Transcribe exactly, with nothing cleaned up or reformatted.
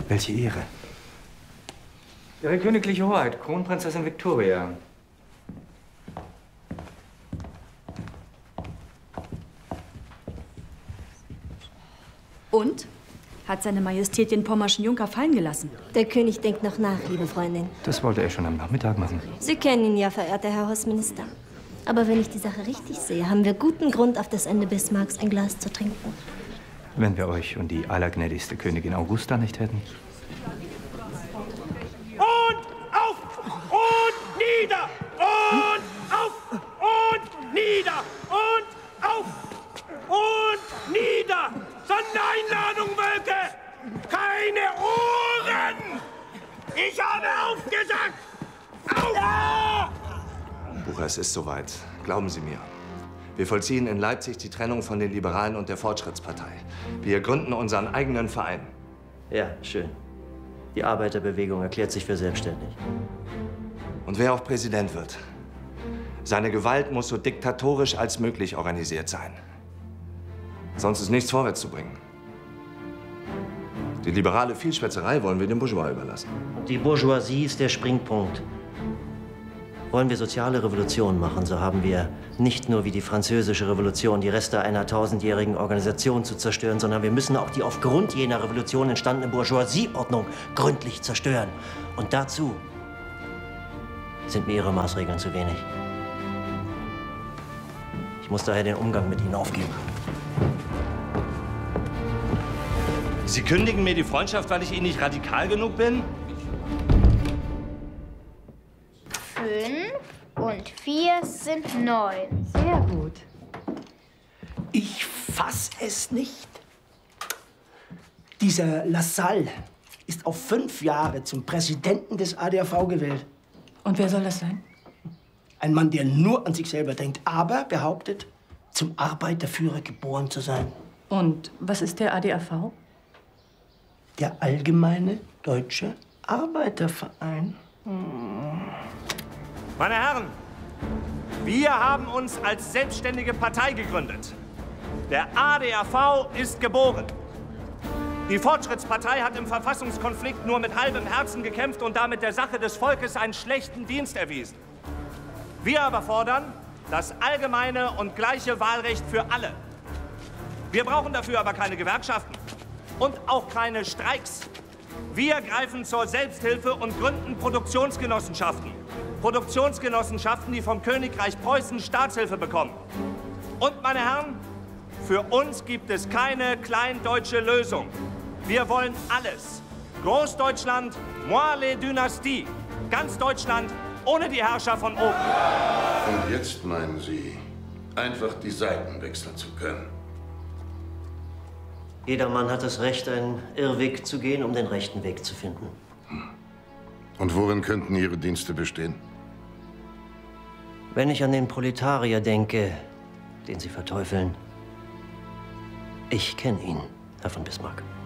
Welche Ehre. Ihre königliche Hoheit, Kronprinzessin Victoria. Und? Hat seine Majestät den pommerschen Junker fallen gelassen? Der König denkt noch nach, liebe Freundin. Das wollte er schon am Nachmittag machen. Sie kennen ihn ja, verehrter Herr Hausminister. Aber wenn ich die Sache richtig sehe, haben wir guten Grund, auf das Ende Bismarcks ein Glas zu trinken. Wenn wir euch und die allergnädigste Königin Augusta nicht hätten. Und auf und nieder und auf und nieder und auf und nieder. Sondereinladung, Wölke! Keine Ohren! Ich habe aufgesagt! Auf! Bucher, es ist soweit. Glauben Sie mir. Wir vollziehen in Leipzig die Trennung von den Liberalen und der Fortschrittspartei. Wir gründen unseren eigenen Verein. Ja, schön. Die Arbeiterbewegung erklärt sich für selbstständig. Und wer auch Präsident wird, seine Gewalt muss so diktatorisch als möglich organisiert sein. Sonst ist nichts vorwärts zu bringen. Die liberale Vielschwätzerei wollen wir den Bourgeois überlassen. Die Bourgeoisie ist der Springpunkt. Wollen wir soziale Revolution machen, so haben wir nicht nur wie die französische Revolution die Reste einer tausendjährigen Organisation zu zerstören, sondern wir müssen auch die aufgrund jener Revolution entstandene Bourgeoisieordnung gründlich zerstören. Und dazu sind mir Ihre Maßregeln zu wenig. Ich muss daher den Umgang mit Ihnen aufgeben. Sie kündigen mir die Freundschaft, weil ich Ihnen nicht radikal genug bin? Fünf und vier sind neun. Sehr gut. Ich fass es nicht. Dieser Lassalle ist auf fünf Jahre zum Präsidenten des A D A V gewählt. Und wer soll das sein? Ein Mann, der nur an sich selber denkt, aber behauptet, zum Arbeiterführer geboren zu sein. Und was ist der A D A V? Der Allgemeine Deutsche Arbeiterverein. Hm. Meine Herren, wir haben uns als selbstständige Partei gegründet. Der A D A V ist geboren. Die Fortschrittspartei hat im Verfassungskonflikt nur mit halbem Herzen gekämpft und damit der Sache des Volkes einen schlechten Dienst erwiesen. Wir aber fordern das allgemeine und gleiche Wahlrecht für alle. Wir brauchen dafür aber keine Gewerkschaften und auch keine Streiks. Wir greifen zur Selbsthilfe und gründen Produktionsgenossenschaften. Produktionsgenossenschaften, die vom Königreich Preußen Staatshilfe bekommen. Und, meine Herren, für uns gibt es keine kleindeutsche Lösung. Wir wollen alles. Großdeutschland, moi les dynasties. Ganz Deutschland ohne die Herrscher von oben. Und jetzt meinen Sie, einfach die Seiten wechseln zu können? Jeder Mann hat das Recht, einen Irrweg zu gehen, um den rechten Weg zu finden. Und worin könnten Ihre Dienste bestehen? Wenn ich an den Proletarier denke, den Sie verteufeln, ich kenne ihn, Herr von Bismarck.